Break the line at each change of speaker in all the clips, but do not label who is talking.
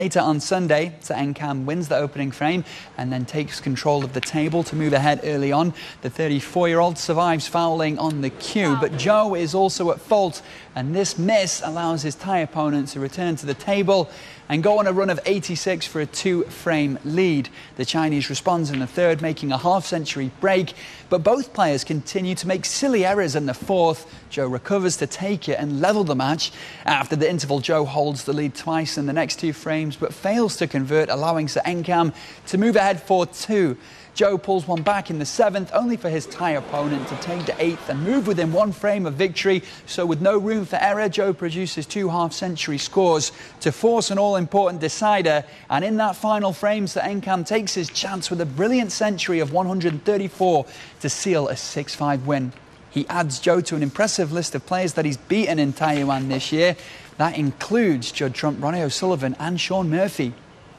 Later on Sunday, Zhao Enkam wins the opening frame and then takes control of the table to move ahead early on. The 34-year-old survives fouling on the cue, but Zhou is also at fault, and this miss allows his Thai opponent to return to the table and go on a run of 86 for a 2-frame lead. The Chinese responds in the third, making a half-century break, but both players continue to make silly errors in the fourth. Zhou recovers to take it and level the match. After the interval, Zhou holds the lead twice in the next 2 frames, but fails to convert, allowing Zhao Enkam to move ahead 4-2. Zhou pulls one back in the 7th, only for his Thai opponent to take the 8th and move within 1 frame of victory. So with no room for error, Zhou produces 2 half-century scores to force an all-important decider. And in that final frame, Zhao Enkam takes his chance with a brilliant century of 134 to seal a 6-5 win. He adds Zhou to an impressive list of players that he's beaten in Taiyuan this year. That includes Judd Trump, Ronnie O'Sullivan and Shaun Murphy.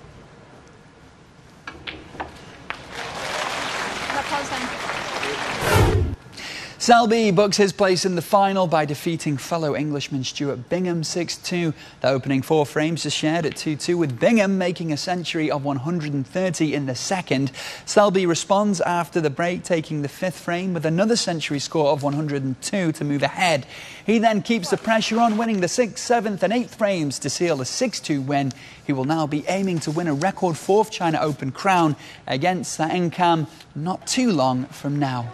Selby books his place in the final by defeating fellow Englishman Stuart Bingham 6-2. The opening 4 frames are shared at 2-2, with Bingham making a century of 130 in the second. Selby responds after the break, taking the 5th frame with another century score of 102 to move ahead. He then keeps the pressure on, winning the 6th, 7th and 8th frames to seal a 6-2 win. He will now be aiming to win a record 4th China Open crown against Zhao Enkam not too long from now.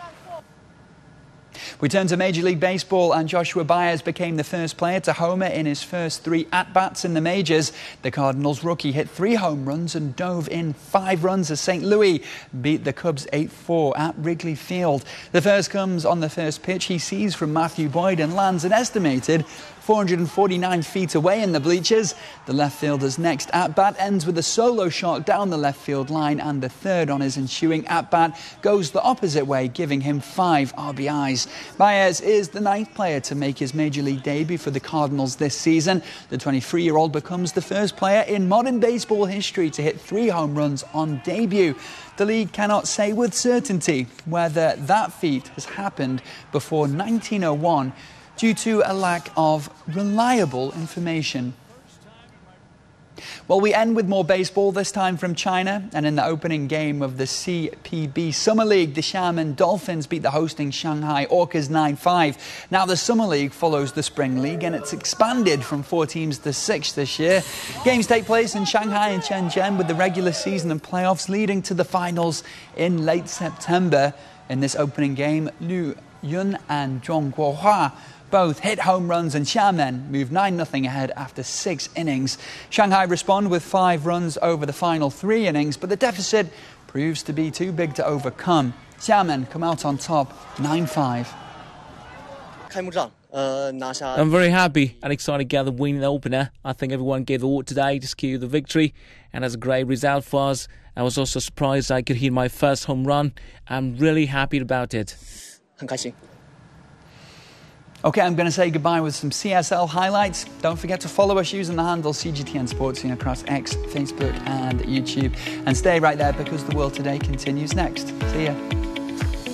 We turn to Major League Baseball, and Joshua Baez became the first player to homer in his first 3 at-bats in the majors. The Cardinals rookie hit 3 home runs and dove in 5 runs as St. Louis beat the Cubs 8-4 at Wrigley Field. The first comes on the first pitch he sees from Matthew Boyd and lands an estimated 449 feet away in the bleachers. The left fielder's next at-bat ends with a solo shot down the left field line, and the third on his ensuing at-bat goes the opposite way, giving him 5 RBIs. Baez is the 9th player to make his Major League debut for the Cardinals this season. The 23-year-old becomes the first player in modern baseball history to hit 3 home runs on debut. The league cannot say with certainty whether that feat has happened before 1901 due to a lack of reliable information. Well, we end with more baseball, this time from China. And in the opening game of the CPB Summer League, the Xiamen Dolphins beat the hosting Shanghai Orcas 9-5. Now, the Summer League follows the Spring League, and it's expanded from 4 teams to 6 this year. Games take place in Shanghai and Shenzhen, with the regular season and playoffs leading to the finals in late September. In this opening game, Liu Yun and Zhong Guohua both hit home runs, and Xiamen moved 9-0 ahead after 6 innings. Shanghai respond with 5 runs over the final 3 innings, but the deficit proves to be too big to overcome. Xiamen come out on top, 9-5.
I'm very happy and excited to get the win in the opener. I think everyone gave the award today to secure the victory, and that's a great result for us. I was also surprised I could hit my first home run. I'm really happy about it.
OK, I'm going to say goodbye with some CSL highlights. Don't forget to follow us using the handle CGTN Sportscene across X, Facebook and YouTube. And stay right there, because the world today continues next. See ya.